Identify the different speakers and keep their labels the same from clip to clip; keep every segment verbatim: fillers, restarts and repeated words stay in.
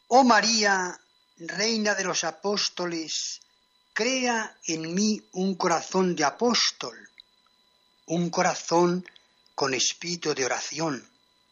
Speaker 1: Oh María, Reina de los Apóstoles, crea en mí un corazón de apóstol, un corazón con espíritu de oración.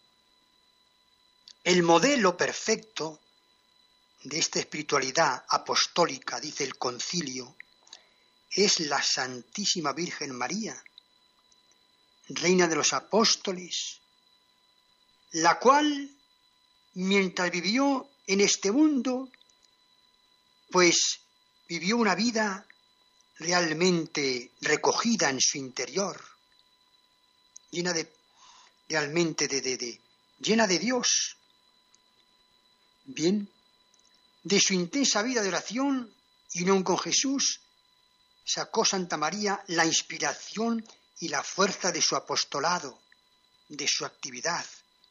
Speaker 1: El modelo perfecto de esta espiritualidad apostólica, dice el concilio, es la Santísima Virgen María, Reina de los Apóstoles, la cual, mientras vivió en este mundo, pues vivió una vida realmente recogida en su interior, llena de, realmente de, de, de, llena de Dios. Bien, de su intensa vida de oración y unión con Jesús, sacó Santa María la inspiración y la fuerza de su apostolado, de su actividad.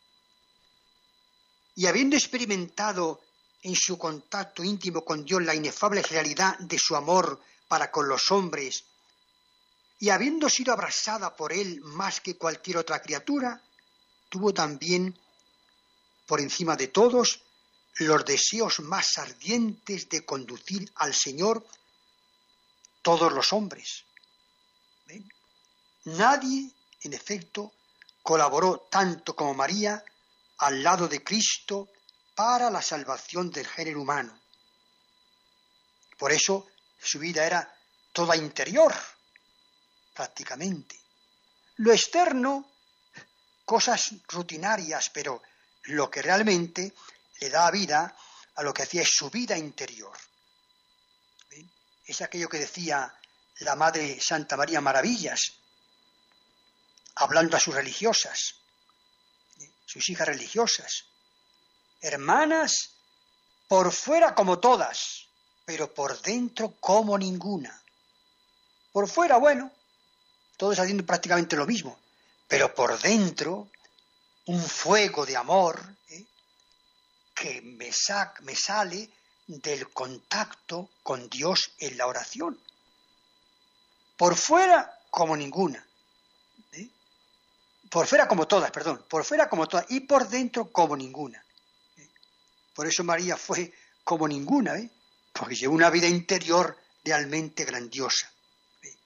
Speaker 1: Y habiendo experimentado en su contacto íntimo con Dios la inefable realidad de su amor para con los hombres, y habiendo sido abrasada por él más que cualquier otra criatura, tuvo también, por encima de todos, los deseos más ardientes de conducir al Señor todos los hombres. ¿Ven? Nadie, en efecto, colaboró tanto como María al lado de Cristo para la salvación del género humano. Por eso su vida era toda interior, prácticamente. Lo externo, cosas rutinarias, pero lo que realmente le da vida a lo que hacía es su vida interior. ¿Ven? Es aquello que decía la Madre Santa María Maravillas, hablando a sus religiosas, sus hijas religiosas. Hermanas, por fuera como todas, pero por dentro como ninguna. Por fuera, bueno, todos haciendo prácticamente lo mismo, pero por dentro un fuego de amor, ¿eh? que me, sac, me sale del contacto con Dios en la oración. Por fuera como ninguna. ¿eh? Por fuera como todas, perdón. Por fuera como todas. Y por dentro como ninguna. ¿eh? Por eso María fue como ninguna, ¿eh? porque llevó una vida interior realmente grandiosa. ¿eh?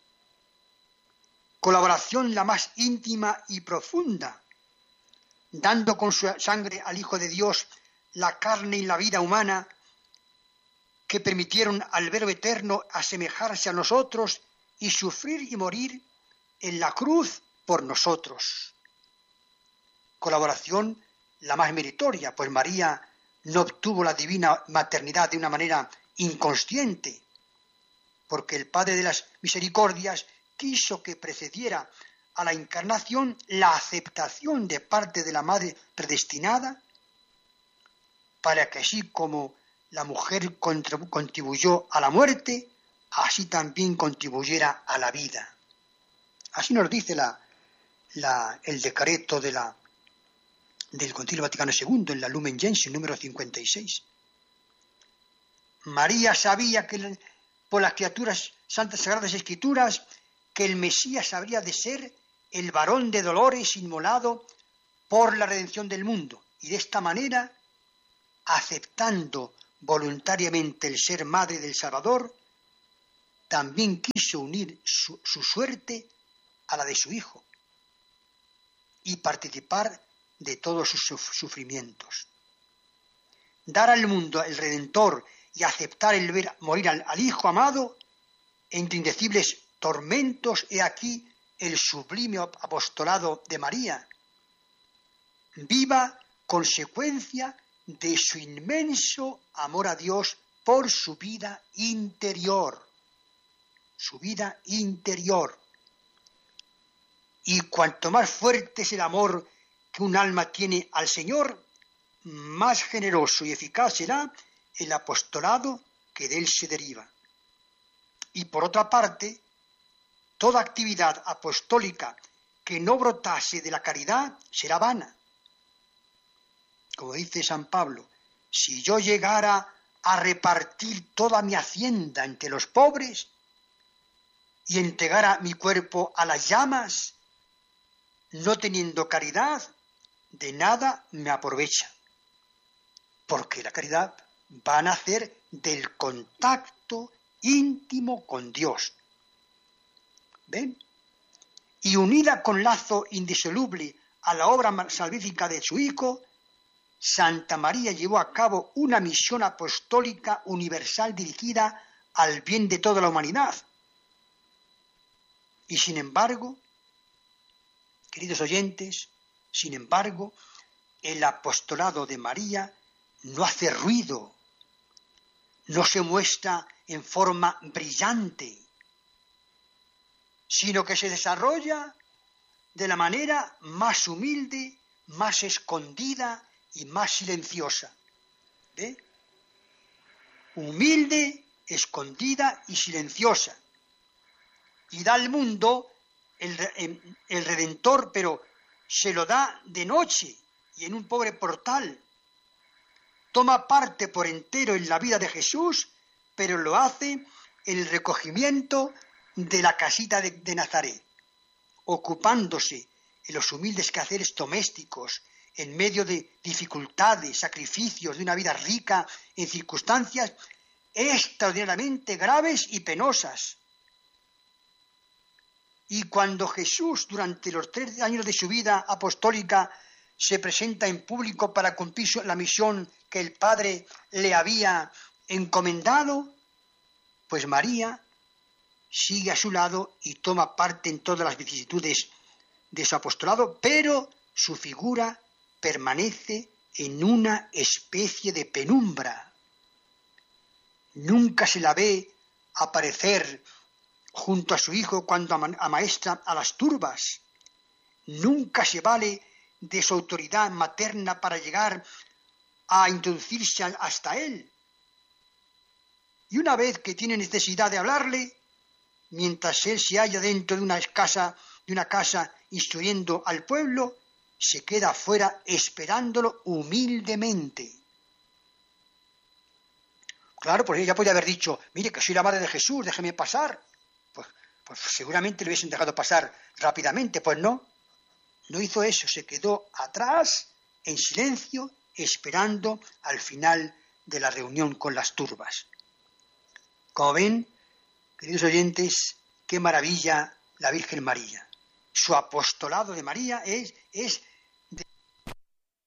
Speaker 1: Colaboración la más íntima y profunda, dando con su sangre al Hijo de Dios la carne y la vida humana, que permitieron al Verbo eterno asemejarse a nosotros y sufrir y morir en la cruz por nosotros. Colaboración la más meritoria, pues María no obtuvo la divina maternidad de una manera inconsciente, porque el Padre de las Misericordias quiso que precediera a la encarnación la aceptación de parte de la Madre predestinada, para que así como la mujer contribuyó a la muerte, así también contribuyera a la vida. Así nos dice la, la, el decreto de la, del Concilio Vaticano segundo, en la Lumen Gentium, número cincuenta y seis. María sabía que por las criaturas santas sagradas escrituras que el Mesías habría de ser el varón de dolores inmolado por la redención del mundo, y de esta manera, aceptando voluntariamente el ser madre del Salvador, también quiso unir su, su suerte a la de su Hijo y participar de todos sus sufrimientos. Dar al mundo el Redentor y aceptar el ver morir al, al Hijo amado entre indecibles tormentos, he aquí el sublime apostolado de María, viva consecuencia de su inmenso amor a Dios por su vida interior, su vida interior. Y cuanto más fuerte es el amor que un alma tiene al Señor, más generoso y eficaz será el apostolado que de él se deriva. Y por otra parte, toda actividad apostólica que no brotase de la caridad será vana. Como dice San Pablo, si yo llegara a repartir toda mi hacienda entre los pobres y entregara mi cuerpo a las llamas, no teniendo caridad, de nada me aprovecha. porque la caridad va a nacer del contacto íntimo con Dios. ¿Ven? Y unida con lazo indisoluble a la obra salvífica de su Hijo, Santa María llevó a cabo una misión apostólica universal dirigida al bien de toda la humanidad. Y sin embargo, queridos oyentes, sin embargo, el apostolado de María no hace ruido, no se muestra en forma brillante, sino que se desarrolla de la manera más humilde, más escondida y más silenciosa. ¿Ve? Humilde, escondida y silenciosa. Y da al mundo el, el Redentor, pero se lo da de noche y en un pobre portal. Toma parte por entero en la vida de Jesús, pero lo hace en el recogimiento de la casita de, de Nazaret, ocupándose en los humildes quehaceres domésticos, en medio de dificultades, sacrificios de una vida rica en circunstancias extraordinariamente graves y penosas. Y cuando Jesús, durante los tres años de su vida apostólica, se presenta en público para cumplir la misión que el Padre le había encomendado, pues María sigue a su lado y toma parte en todas las vicisitudes de su apostolado, pero su figura permanece en una especie de penumbra. Nunca se la ve aparecer junto a su hijo cuando amaestra a las turbas. Nunca se vale de su autoridad materna para llegar a introducirse hasta él. Y una vez que tiene necesidad de hablarle, mientras él se halla dentro de una casa, de una casa instruyendo al pueblo, se queda afuera esperándolo humildemente. Claro, porque ella podría haber dicho, mire que soy la madre de Jesús, déjeme pasar. Pues, pues seguramente le hubiesen dejado pasar rápidamente, pues no. No hizo eso, se quedó atrás, en silencio, esperando al final de la reunión con las turbas. Como ven, queridos oyentes, qué maravilla la Virgen María. Su apostolado de María es, es